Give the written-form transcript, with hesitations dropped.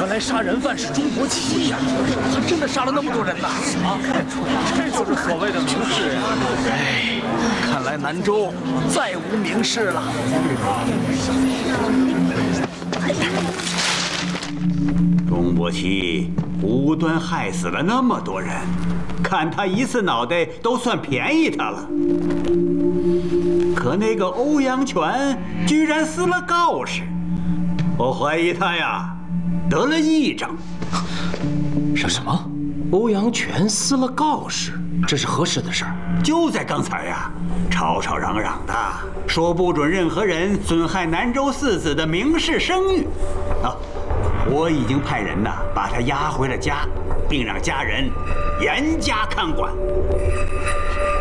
原来杀人犯是钟伯奇呀！他真的杀了那么多人呐！啊，这就是所谓的明士呀！哎，看来南州再无明士了。 钟伯奇无端害死了那么多人，砍他一次脑袋都算便宜他了。可那个欧阳全居然撕了告示，我怀疑他呀得了癔症。 什么？欧阳全撕了告示？这是何时的事儿？ 就在刚才呀，吵吵嚷嚷的说不准任何人损害南州四子的名士声誉。啊，我已经派人把他押回了家，并让家人严加看管。